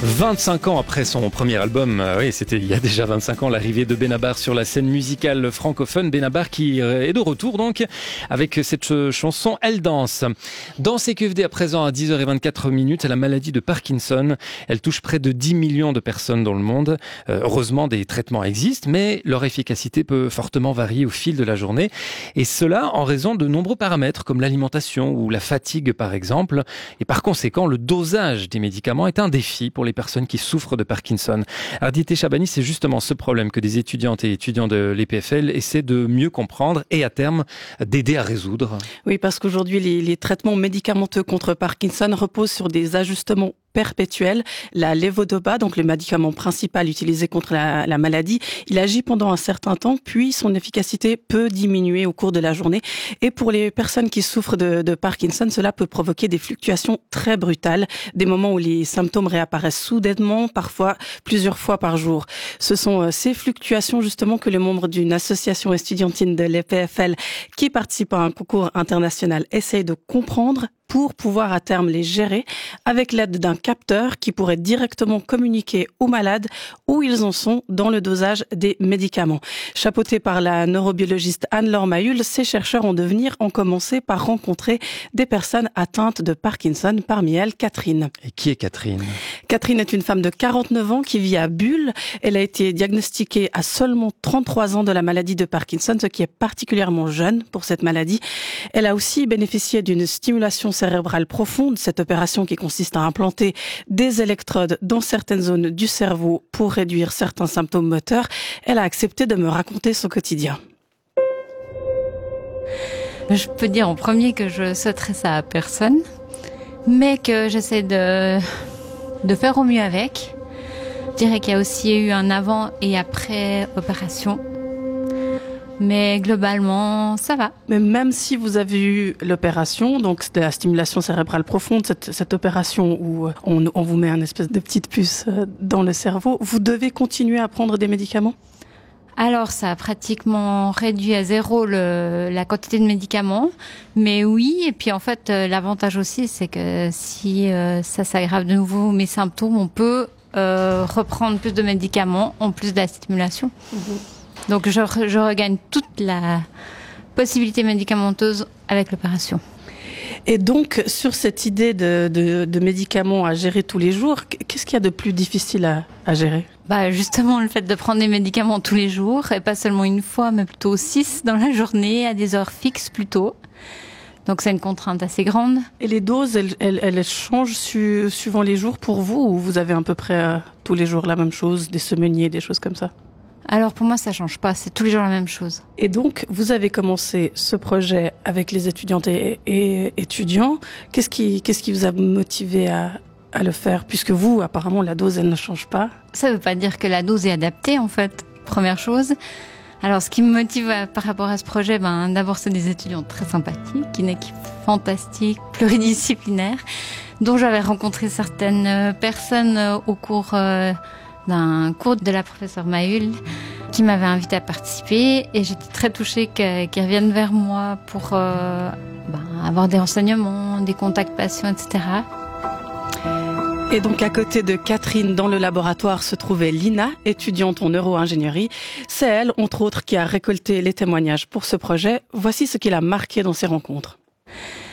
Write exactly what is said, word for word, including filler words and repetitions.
vingt-cinq ans après son premier album, euh, oui, c'était il y a déjà vingt-cinq ans, l'arrivée de Benabar sur la scène musicale francophone. Benabar qui est de retour donc avec cette chanson Elle danse. Dans C Q F D à présent à dix heures vingt-quatre minutes, la maladie de Parkinson, elle touche près de dix millions de personnes dans le monde. Euh, heureusement, des traitements existent, mais leur efficacité peut fortement varier au fil de la journée. Et cela en raison de nombreux paramètres comme l'alimentation ou la fatigue par exemple. Et par conséquent, le dosage des médicaments est un défi pour les personnes qui souffrent de Parkinson. Ardité Chabani, c'est justement ce problème que des étudiantes et étudiants de l'E P F L essaient de mieux comprendre et à terme d'aider à résoudre. Oui, parce qu'aujourd'hui, les, les traitements médicamenteux contre Parkinson reposent sur des ajustements perpétuel. La levodopa, donc le médicament principal utilisé contre la, la maladie, il agit pendant un certain temps, puis son efficacité peut diminuer au cours de la journée. Et pour les personnes qui souffrent de, de Parkinson, cela peut provoquer des fluctuations très brutales, des moments où les symptômes réapparaissent soudainement, parfois plusieurs fois par jour. Ce sont ces fluctuations justement que les membres d'une association estudiantine de l'E P F L qui participe à un concours international essayent de comprendre pour pouvoir à terme les gérer avec l'aide d'un capteur qui pourrait directement communiquer aux malades où ils en sont dans le dosage des médicaments. Chapeautés par la neurobiologiste Anne-Laure Mayul, ces chercheurs en devenir ont commencé par rencontrer des personnes atteintes de Parkinson, parmi elles Catherine. Et qui est Catherine ? Catherine est une femme de quarante-neuf ans qui vit à Bulle. Elle a été diagnostiquée à seulement trente-trois ans de la maladie de Parkinson, ce qui est particulièrement jeune pour cette maladie. Elle a aussi bénéficié d'une stimulation cérébrale profonde, cette opération qui consiste à implanter des électrodes dans certaines zones du cerveau pour réduire certains symptômes moteurs. Elle a accepté de me raconter son quotidien. Je peux dire en premier que je souhaiterais ça à personne, mais que j'essaie de, de faire au mieux avec. Je dirais qu'il y a aussi eu un avant et après opération. Mais globalement, ça va. Mais même si vous avez eu l'opération, donc c'était la stimulation cérébrale profonde, cette, cette opération où on, on vous met un espèce de petite puce dans le cerveau, vous devez continuer à prendre des médicaments ? Alors, ça a pratiquement réduit à zéro le, la quantité de médicaments. Mais oui, et puis en fait, l'avantage aussi, c'est que si euh, ça s'aggrave de nouveau mes symptômes, on peut euh, reprendre plus de médicaments en plus de la stimulation. Mmh. Donc je, je regagne toute la possibilité médicamenteuse avec l'opération. Et donc, sur cette idée de, de, de médicaments à gérer tous les jours, qu'est-ce qu'il y a de plus difficile à, à gérer ? Bah justement, le fait de prendre des médicaments tous les jours, et pas seulement une fois, mais plutôt six dans la journée, à des heures fixes plutôt. Donc c'est une contrainte assez grande. Et les doses, elles, elles, elles changent su, suivant les jours pour vous, ou vous avez à peu près euh, tous les jours la même chose, des semainiers, des choses comme ça ? Alors pour moi, ça change pas, c'est tous les jours la même chose. Et donc, vous avez commencé ce projet avec les étudiantes et, et étudiants. Qu'est-ce qui, qu'est-ce qui vous a motivé à, à le faire ? Puisque vous, apparemment, la dose, elle ne change pas. Ça veut pas dire que la dose est adaptée, en fait, première chose. Alors, ce qui me motive à, par rapport à ce projet, ben, d'abord, c'est des étudiants très sympathiques, une équipe fantastique, pluridisciplinaire, dont j'avais rencontré certaines personnes au cours euh, d'un cours de la professeure Mayul qui m'avait invité à participer et j'étais très touchée que, qu'ils reviennent vers moi pour euh, ben, avoir des renseignements, des contacts patients, et cetera. Et donc à côté de Catherine, dans le laboratoire, se trouvait Lina, étudiante en neuro-ingénierie. C'est elle, entre autres, qui a récolté les témoignages pour ce projet. Voici ce qui l'a marqué dans ces rencontres.